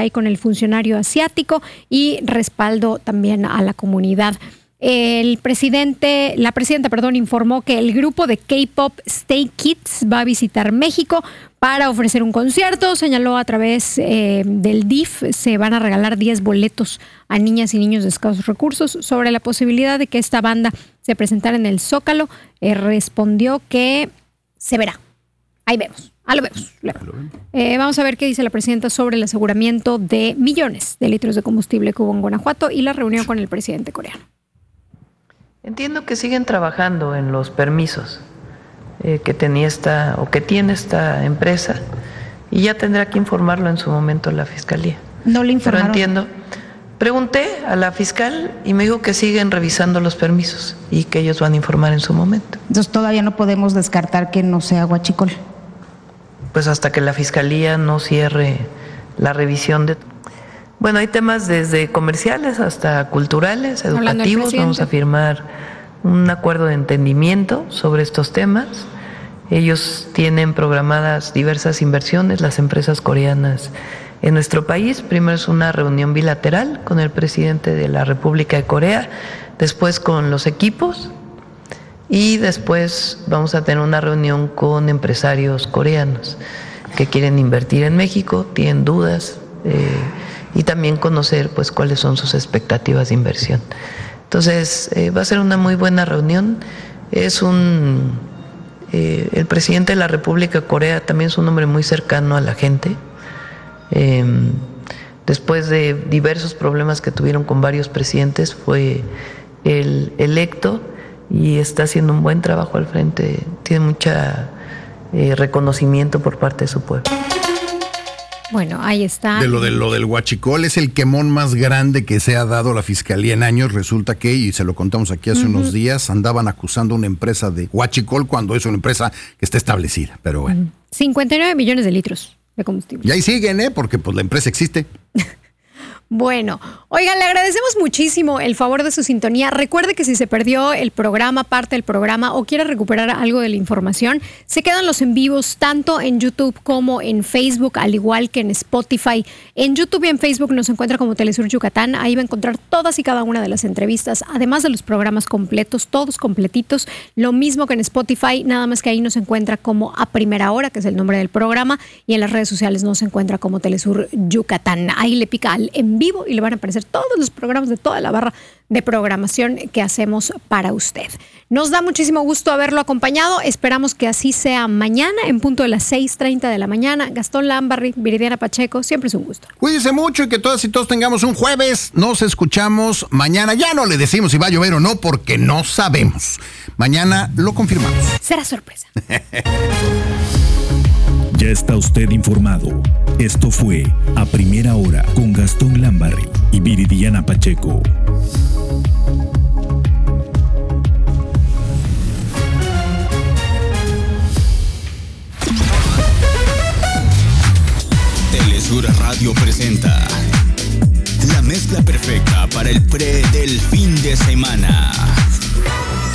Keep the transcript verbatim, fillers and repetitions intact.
ahí con el funcionario asiático y respaldo también a la comunidad. El presidente, la presidenta, perdón, informó que el grupo de K-pop Stray Kids va a visitar México para ofrecer un concierto. Señaló a través eh, del D I F se van a regalar diez boletos a niñas y niños de escasos recursos. Sobre la posibilidad de que esta banda se presentara en el Zócalo, eh, respondió que se verá. Ahí vemos. Ah, lo vemos. Lo vemos. Eh, vamos a ver qué dice la presidenta sobre el aseguramiento de millones de litros de combustible que hubo en Guanajuato y la reunión con el presidente coreano. Entiendo que siguen trabajando en los permisos eh, que tenía esta o que tiene esta empresa y ya tendrá que informarlo en su momento la fiscalía. No le informaron. Pero entiendo. Pregunté a la fiscal y me dijo que siguen revisando los permisos y que ellos van a informar en su momento. Entonces todavía no podemos descartar que no sea huachicol. Pues hasta que la fiscalía no cierre la revisión de... Bueno, hay temas desde comerciales hasta culturales, educativos. Vamos a firmar un acuerdo de entendimiento sobre estos temas. Ellos tienen programadas diversas inversiones, las empresas coreanas en nuestro país. Primero es una reunión bilateral con el presidente de la República de Corea, después con los equipos y después vamos a tener una reunión con empresarios coreanos que quieren invertir en México, tienen dudas, eh, y también conocer pues cuáles son sus expectativas de inversión. Entonces eh, va a ser una muy buena reunión. Es un eh, el presidente de la República de Corea también es un hombre muy cercano a la gente. Eh, después de diversos problemas que tuvieron con varios presidentes, fue el electo y está haciendo un buen trabajo al frente. Tiene mucha eh, reconocimiento por parte de su pueblo. Bueno, ahí está. De lo, de lo del huachicol, es el quemón más grande que se ha dado a la fiscalía en años. Resulta que, y se lo contamos aquí hace uh-huh. unos días, andaban acusando a una empresa de huachicol cuando es una empresa que está establecida. Pero bueno. cincuenta y nueve millones de litros de combustible. Y ahí siguen, ¿eh? Porque pues la empresa existe. Bueno, oigan, le agradecemos muchísimo el favor de su sintonía. Recuerde que si se perdió el programa, parte del programa o quiere recuperar algo de la información, se quedan los en vivos tanto en YouTube como en Facebook, al igual que en Spotify. En YouTube y en Facebook nos encuentra como Telesur Yucatán. Ahí va a encontrar todas y cada una de las entrevistas, además de los programas completos, todos completitos. Lo mismo que en Spotify, nada más que ahí nos encuentra como A Primera Hora, que es el nombre del programa, y en las redes sociales nos encuentra como Telesur Yucatán. Ahí le pica al en vivo y le van a aparecer todos los programas de toda la barra de programación que hacemos para usted. Nos da muchísimo gusto haberlo acompañado. Esperamos que así sea mañana en punto de las seis treinta de la mañana. Gastón Lambarri, Viridiana Pacheco, siempre es un gusto. Cuídense mucho y que todas y todos tengamos un jueves. Nos escuchamos mañana. Ya no le decimos si va a llover o no porque no sabemos. Mañana lo confirmamos. Será sorpresa. Ya está usted informado. Esto fue A Primera Hora con Gastón Lambarri y Viridiana Pacheco. Telesur Radio presenta la mezcla perfecta para el pre del fin de semana.